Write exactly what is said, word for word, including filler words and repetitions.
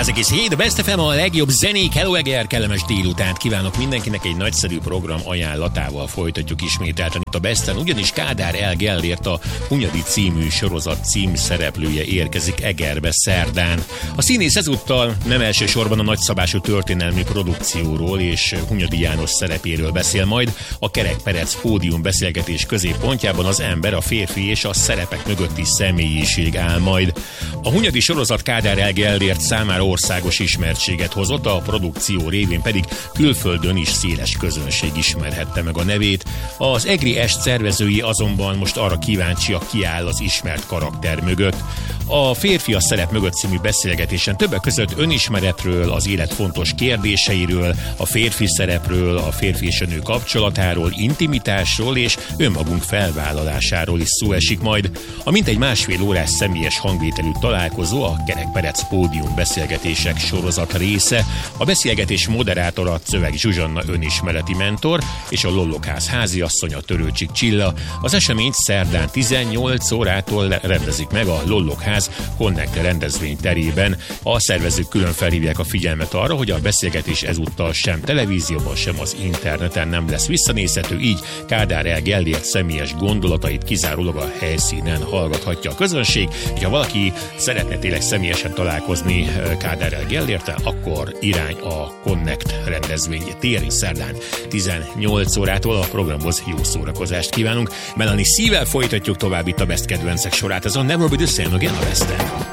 kilenc egész hét, Best ef em a legjobb zenék. Hello Eger, kellemes délutánt kívánok mindenkinek, egy nagyszerű program ajánlatával folytatjuk ismételten itt a Besten, ugyanis Kádár L. Gellért, a Hunyadi című sorozat címszereplője érkezik Egerbe szerdán. A színész ezúttal nem elsősorban a nagyszabású történelmi produkcióról és Hunyadi János szerepéről beszél majd, a Kerek-Perec pódium beszélgetés középpontjában az ember, a férfi és a szerepek mögötti személyiség áll majd. A Hunyadi sorozat Kádár L. Gellért számára országos ismertséget hozott, a produkció révén pedig külföldön is széles közönség ismerhette meg a nevét. Az egri est szervezői azonban most arra kíváncsiak, ki áll az ismert karakter mögött. A Férfi a szerep mögött című beszélgetésen többek között önismeretről, az élet fontos kérdéseiről, a férfi szerepről, a férfi és a nő kapcsolatáról, intimitásról és önmagunk felvállalásáról is szó esik majd. A mintegy másfél órás személyes hangvételű találkozó a Kerek-Perec pódium beszélgetések sorozat része. A beszélgetés moderátora Czöveg Zsuzsanna önismereti mentor és a Lollogház háziasszonya Törőcsik Csilla. Az eseményt szerdán tizennyolc órától rendezik meg a Lollogház Connect rendezvény terében. A szervezők külön felhívják a figyelmet arra, hogy a beszélgetés ezúttal sem televízióban, sem az interneten nem lesz visszanézhető, így Kádár L. Gellért személyes gondolatait kizárólag a helyszínen hallgathatja a közönség. És ha valaki szeretne tényleg személyesen találkozni Kádár L. Gellérttel, akkor irány a Connect rendezvény téri szerdán tizennyolc órától. A programhoz jó szórakozást kívánunk. Melanie C-vel folytatjuk tovább itt a Best kedvencek sorát. Ez a Never Be The Same Again a Besten.